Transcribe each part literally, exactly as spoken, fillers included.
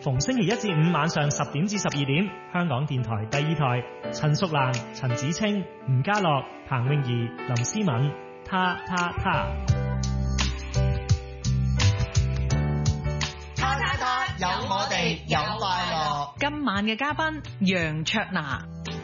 逢星期一至五晚上十點至十二點，香港電台第二台，陳淑蘭、陳子清、吳家樂、彭詠儀、林思敏，他他他。 他他他，有我哋，有快樂。 今晚嘅嘉賓楊卓娜。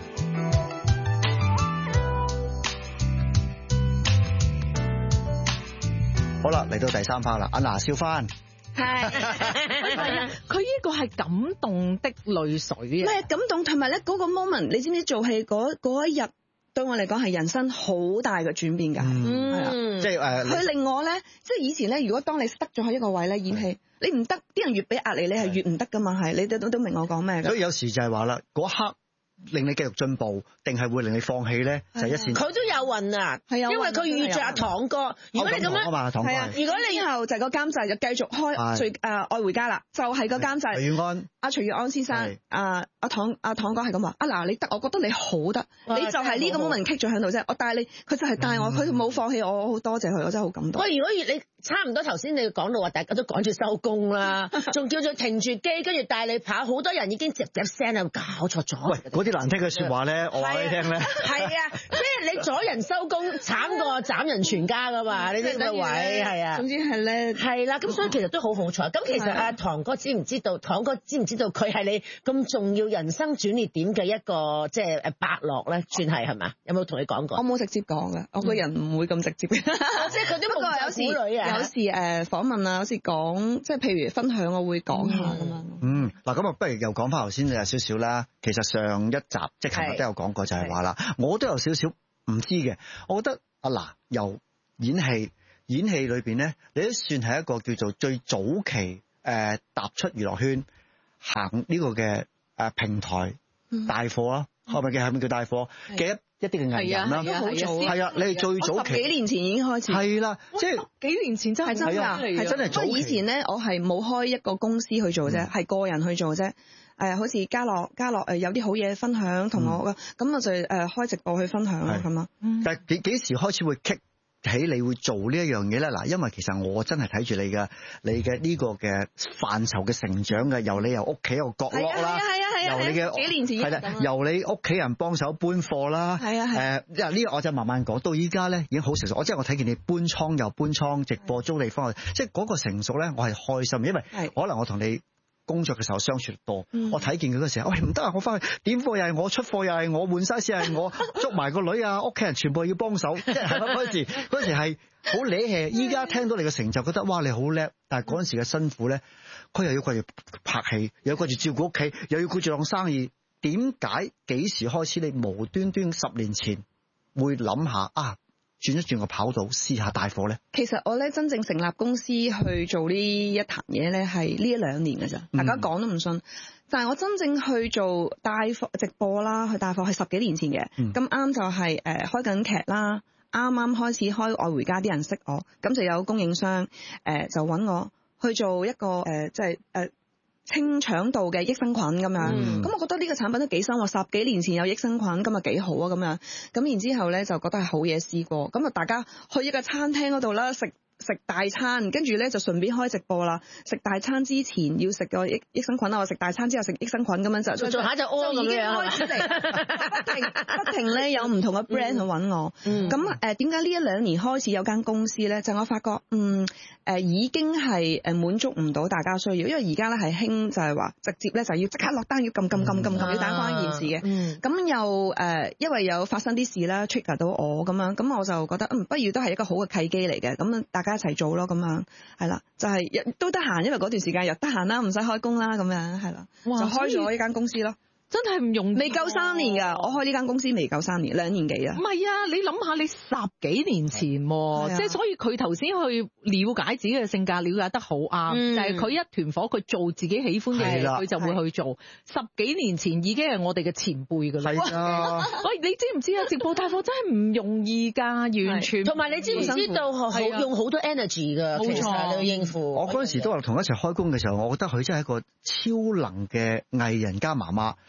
好啦，嚟到第三 part 啦，阿娜笑翻。 係， 佢呢個係感動的淚水啊！ 唔係感動，同埋咧嗰個 moment，你知唔知做戲嗰嗰一日對我嚟講係人生好大嘅轉變㗎。 嗯，係啊，即係誒， 佢令我咧，即係以前咧，如果當你得咗喺一個位咧演戲，你唔得，啲人越俾壓力，你係越唔得㗎嘛，係，你都都明我講咩㗎？ 所以有時就係話啦，嗰刻令你繼續進步，定係會令你放棄咧？就一線。 佢都有運啊，係啊，因為佢遇着阿唐哥。如果你咁樣， 係啊，如果你之後就個監製就繼續開最誒愛回家啦，就係個監製。 徐月安， 阿徐月安先生，阿阿唐阿唐哥係咁話，啊嗱你得，我覺得你好得，你就係呢個 moment keep 咗喺度啫。我帶你，佢就係帶我，佢冇放棄我，好多謝佢，我真係好感動。 喂，如果你差唔多頭先你講到話，大家都趕住收工啦，仲叫做停住機，跟住帶你跑，好多人已經嘖嘖聲啊，搞錯咗。 喂，嗰啲難聽嘅説話咧，我話你聽咧。 係啊，即係你阻人收工，慘過斬人全家噶嘛？呢啲咁嘅位係啊。 總之係咧， 係啦，咁所以其實都好好彩。咁其實阿唐哥知唔知道？唐哥知唔知道佢係你咁重要人生轉捩點嘅一個即係誒伯樂咧？算係係嘛？有冇同你講過？ 我冇直接講嘅，我個人唔會咁直接嘅。 即係佢都冇有時女啊， 有時誒訪問啊，有時講即係譬如分享，我會講下咁樣。 嗯，嗱咁啊，不如又講翻頭先有少少啦。其實上一集即係琴日都有講過，就係話啦，我都有少少唔知嘅。我覺得阿嗱由演戲演戲裏邊咧，你都算係一個叫做最早期誒、呃、踏出娛樂圈行呢個嘅誒平台帶貨啊，係咪叫係咪叫帶貨嘅一一啲嘅藝人啦？係啊，你係最早期， 十幾年前已經開始。係啦， 即係幾年前真係真㗎，係真係早期。以前咧，我係冇開一個公司去做啫，係、嗯、個人去做啫。誒，好似家樂家樂誒有啲好嘢分享同我嘅，咁、嗯、我就誒開直播去分享咯，咁啊。 但係幾幾時開始會激起你會做呢一樣嘢咧？嗱，因為其實我真係睇住你嘅你嘅呢個嘅範疇嘅成長嘅，由你由屋企個角落啦，由你嘅幾年前係啦，由你屋企人幫手搬貨啦，係啊係。誒，呢個我就慢慢講，到依家咧已經好成熟。我即係我睇見你搬倉又搬倉，直播租地方，即係嗰個成熟咧，我係開心，因為可能我同你工作嘅時候相處多，嗯、我睇見佢嗰時候，喂唔得啊！我翻去點貨又係我，出貨又係我，換晒先係我，捉埋個女啊，屋企人全部要幫手，即係嗰時嗰時係好理氣。依家聽到你嘅成就，覺得哇你好叻，但係嗰陣時嘅辛苦咧，佢又要掛住拍戲，又要掛住照顧屋企，又要顧住做生意。點解幾時開始你無端端十年前會諗下啊？轉一轉個跑道，試下帶貨咧。 其實我咧真正成立公司去做呢一壇嘢咧，係呢一兩年嘅咋。大家講都唔信。但係我真正去做帶貨直播啦，去帶貨係十幾年前嘅。咁啱、嗯、就係、是、誒、呃、開緊劇啦，啱啱開始開愛回家，啲人識我，咁就有供應商誒、呃、就揾我去做一個誒即係誒。呃清腸道嘅益生菌咁樣，咁、嗯、我覺得呢個產品都幾新喎，十幾年前有益生菌，咁啊幾好啊咁樣，咁然之後咧就覺得係好嘢試過，咁啊大家去一個餐廳嗰度啦，食食大餐，跟住咧就順便開直播啦。食大餐之前要食個益益生菌啊，我食大餐之後食益生菌咁樣就做做下就屙咁樣，開始嚟不停不停咧有唔同嘅 brand 去揾我。咁誒點解呢一兩年開始有間公司咧？就係、我發覺嗯誒、呃、已經係誒滿足唔到大家需要，因為而家咧係興就係話直接咧就要即刻落單，要撳撳撳撳撳要打關鍵字嘅。咁、嗯、又誒、呃、因為有發生啲事啦 trigger 到我咁樣，咁我就覺得嗯不如都係一個好嘅契機嚟嘅。咁大家一齊做咯，咁樣係啦，就係、是、都得閒，因為嗰段時間又得閒啦，唔使開工啦，咁樣係啦，就開咗呢間公司咯。 真係唔容易， 未夠三年㗎，我開呢間公司未夠三年，兩年幾啊？ 唔係啊，你諗下，你十幾年前喎，即係所以佢頭先去了解自己嘅性格，了解得好啱，嗯、就係佢一團火，佢做自己喜歡嘅嘢，佢就會去做。十幾年前已經係我哋嘅前輩㗎啦。係啊，喂，你知唔知啊？直播帶貨真係唔容易㗎，完全。同埋你知唔知道好用好多 energy 㗎？冇錯，你要應付。 我嗰陣時都話同一齊開工嘅時候，我覺得佢真係一個超能嘅藝人加媽媽。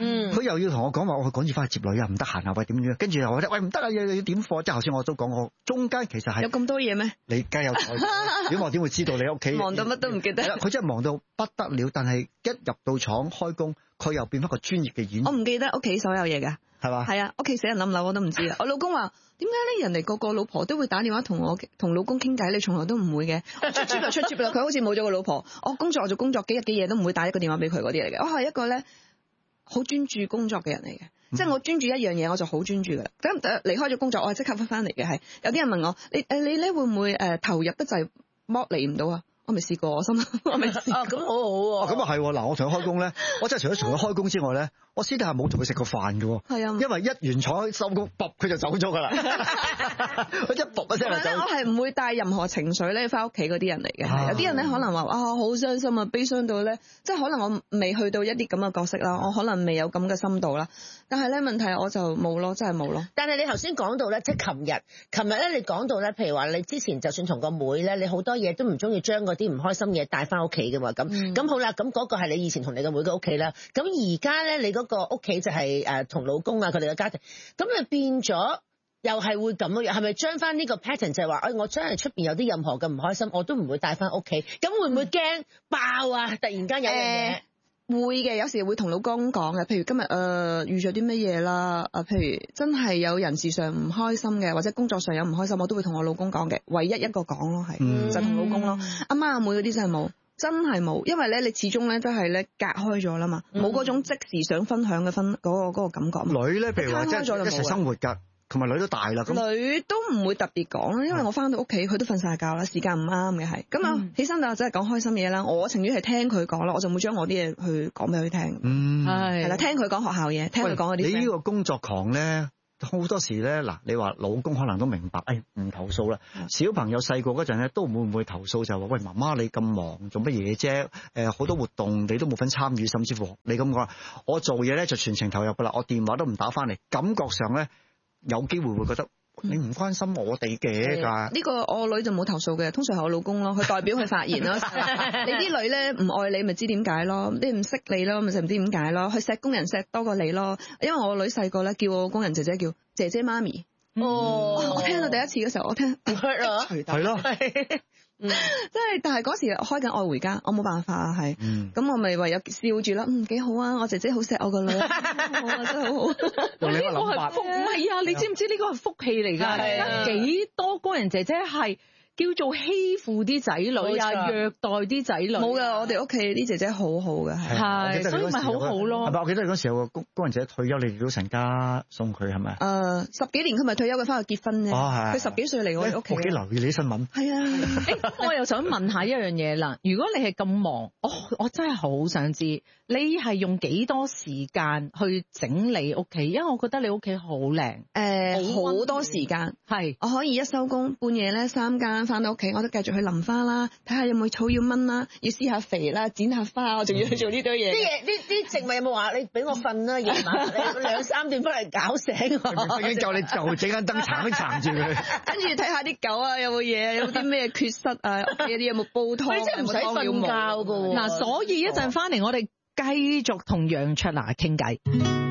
嗯， 佢又要同我講話，我趕住翻去接女啊，唔得閒啊，喂點樣？跟住又話喂唔得啊，要要點貨？即係頭先我都講過，中間其實係有咁多嘢咩？ 你梗係有台，如果我點會知道你屋企忙到乜都唔記得？ 係啦，佢真係忙到不得了，但係一入到廠開工，佢又變翻個專業嘅演員。 我唔記得屋企所有嘢㗎。 係嘛？ 係啊，屋企死人冧樓我都唔知啊！我老公話點解咧？人哋個個老婆都會打電話同我同老公傾偈，你從來都唔會嘅。我出 trip 就出 trip 啦，佢好似冇咗個老婆。我工作我做工作，幾日幾夜都唔會打一個電話俾佢嗰啲嚟嘅。我係一個咧好專注工作嘅人嚟嘅，嗯、即係我專注一樣嘢我就好專注噶啦。咁離開咗工作，我係即刻翻翻嚟嘅。係有啲人問我，你誒你咧會唔會誒投入得滯剝離唔到啊？我未試過，我心我未試過。 咁好好喎。咁啊係嗱，我同佢開工咧，我真係除咗同佢開工之外咧，我私底下冇同佢食過飯嘅。係啊，因為一完廠收工，卜佢就走咗㗎啦。佢一卜一聲就走。 我係唔會帶任何情緒咧翻屋企嗰啲人嚟嘅。啊、有啲人咧可能話啊好傷心啊，悲傷到咧，即係可能我未去到一啲咁嘅角色啦，我可能未有咁嘅深度啦。但係咧問題我就冇咯，真係冇咯。 但係你頭先講到咧，即係琴日，琴日咧你講到咧，譬如話你之前就算同個妹咧，你好多嘢都唔中意將嗰啲唔開心嘢帶翻屋企嘅嘛。咁咁、嗯、好啦，咁嗰個係你以前同你個妹嘅屋企啦。咁而家咧你嗰個屋企就係誒同老公啊佢哋嘅家庭，咁你變咗又係會咁樣，係咪將翻呢個 pattern 就係話，誒、哎、我真係出邊有啲任何嘅唔開心，我都唔會帶翻屋企，咁會唔會驚爆啊？突然間有樣嘢？呃會嘅，有時會同老公講嘅，譬如今日誒、呃、遇咗啲乜嘢啦，啊，譬如真係有人事上唔開心嘅，或者工作上有唔開心，我都會同我老公講嘅，唯一一個講咯，係、嗯、就同老公咯。阿媽阿妹嗰啲真係冇，真係冇，因為咧你始終咧真係咧隔開咗啦嘛，冇嗰、嗯、種即時想分享嘅分嗰、嗰個嗰個感覺。女咧，譬如話即係一齊生活㗎。同埋女都大啦， 女都唔會特別講啦，因為我翻到屋企佢都瞓晒覺啦，時間唔啱嘅係，咁啊、嗯、起身就真係講開心嘢啦。我情願係聽佢講啦，我就冇將我啲嘢去講俾佢聽。嗯，係係啦，聽佢講學校嘢，聽佢講嗰啲。你呢個工作狂咧，好多時咧嗱，你話老公可能都明白，誒唔投訴啦。嗯、小朋友細個嗰陣咧，都會唔會投訴就話喂媽媽你咁忙做乜嘢啫？誒好多活動你都冇份參與，甚至乎你咁講，我做嘢咧就全程投入噶啦，我電話都唔打翻嚟，感覺上咧。有機會會覺得你唔關心我哋嘅㗎。 呢個我女就冇投訴嘅，通常係我老公咯，佢代表佢發言咯。你啲女咧唔愛你，咪知點解咯？你唔識你咯，咪就唔知點解咯。佢錫工人錫多過你咯。因為我女細個咧叫我工人姐姐叫姐姐媽咪。哦，我聽到第一次嘅時候，我聽 hurt 啊，係咯。嗯，即係，但係嗰時開緊愛回家，我冇辦法啊，係，咁、嗯、我咪唯有笑住啦，嗯，幾好啊，我姐姐好錫我個女，好啊，真係好好。 用呢個係福，唔係啊，你知唔知呢個係福氣嚟㗎？而家幾多工人姐姐係叫做欺負啲仔女啊，虐待啲仔女。 冇㗎，我哋屋企啲姐姐好好嘅， 係，所以咪好好咯。 係咪？我記得嗰時候個工工人姐姐退休，你哋都成家送佢係咪？ 誒，十幾年佢咪退休，佢翻去結婚啫。哦，係。佢十幾歲嚟我哋屋企。我幾留意你啲新聞。 係啊。 我又想問下一樣嘢啦，如果你係咁忙，我我真係好想知，你係用幾多時間去整理屋企？因為我覺得你屋企好靚。 誒，好多時間。係。我可以一收工，半夜咧三更翻到屋企，我都繼續去淋花啦，睇下有冇草要掹啦，要施下肥啦，剪下花，我仲要去做呢堆嘢。啲嘢， 呢啲植物有冇話你俾我瞓啦？夜晚你兩三點翻嚟搞醒我。 已經就你就整間燈撐撐住佢， 跟住睇下啲狗啊，有冇嘢，有啲咩缺失啊，屋企有啲有冇煲湯， 你真係唔使瞓覺噶喎。 嗱，所以一陣翻嚟我哋繼續同楊卓娜傾偈。